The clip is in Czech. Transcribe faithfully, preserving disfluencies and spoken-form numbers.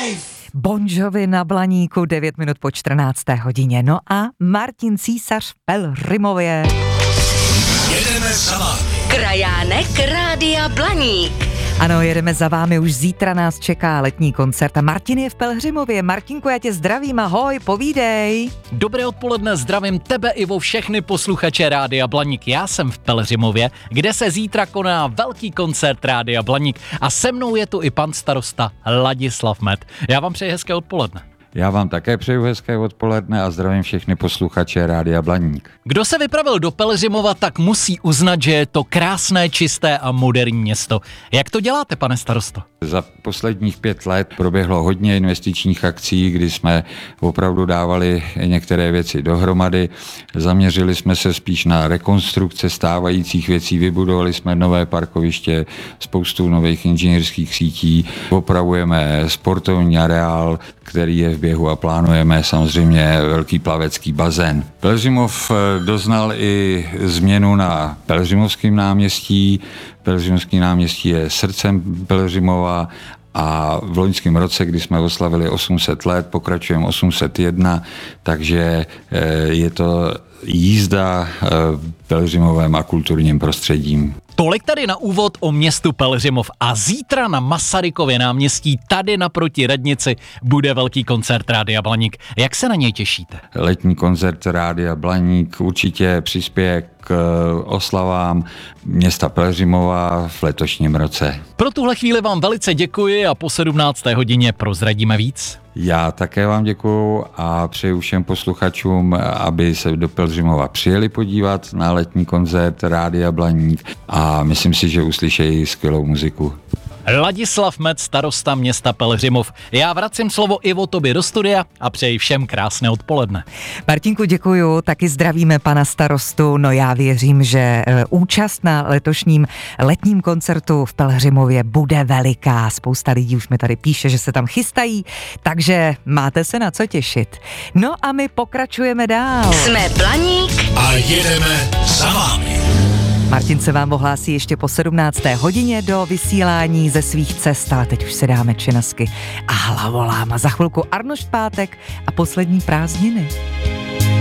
Bon Jovi na Blaníku, devět minut po čtrnácté hodině. No a Martin Císař v Pelhřimově. Jedeme za vámi. Krajánek Rádia Blaník. Ano, jedeme za vámi, už zítra nás čeká letní koncert a Martin je v Pelhřimově. Martinku, já tě zdravím, ahoj, povídej. Dobré odpoledne, zdravím tebe i vo všechny posluchače Rádia Blaník. Já jsem v Pelhřimově, kde se zítra koná velký koncert Rádia Blaník a se mnou je tu i pan starosta Ladislav Met. Já vám přeji hezké odpoledne. Já vám také přeju hezké odpoledne a zdravím všechny posluchače Rádia Blaník. Kdo se vypravil do Pelhřimova, tak musí uznat, že je to krásné, čisté a moderní město. Jak to děláte, pane starosto? Za posledních pět let proběhlo hodně investičních akcí, kdy jsme opravdu dávali některé věci dohromady. Zaměřili jsme se spíš na rekonstrukce stávajících věcí, vybudovali jsme nové parkoviště, spoustu nových inženýrských sítí, opravujeme sportovní areál, který je v běhu a plánujeme samozřejmě velký plavecký bazén. Pelhřimov doznal i změnu na Pelhřimovském náměstí. Pelhřimovské náměstí je srdcem Pelhřimova a v loňském roce, kdy jsme oslavili osm set let, pokračujeme osm set jedna, takže je to jízda Pelhřimovém a kulturním prostředím. Tolik tady na úvod o městu Pelhřimov a zítra na Masarykově náměstí tady naproti radnici bude velký koncert Rádia Blaník. Jak se na něj těšíte? Letní koncert Rádia Blaník určitě přispěje k oslavám města Pelhřimova v letošním roce. Pro tuhle chvíli vám velice děkuji a po sedmnácté hodině prozradíme víc. Já také vám děkuju a přeju všem posluchačům, aby se do Pelhřimova přijeli podívat na letní koncert Rádia Blaník a myslím si, že uslyšejí skvělou muziku. Ladislav Met, starosta města Pelhřimov. Já vracím slovo Ivo tobě do studia a přeji všem krásné odpoledne. Martinku, děkuju, taky zdravíme pana starostu. No já věřím, že účast na letošním letním koncertu v Pelhřimově bude veliká. Spousta lidí už mi tady píše, že se tam chystají, takže máte se na co těšit. No a my pokračujeme dál. Jsme Blaník a jedeme za vámi. Martin se vám ohlásí ještě po sedmnácté hodině do vysílání ze svých cest, ale teď už se dáme činasky a hlavolám a za chvilku Arnošt Pátek a poslední prázdniny.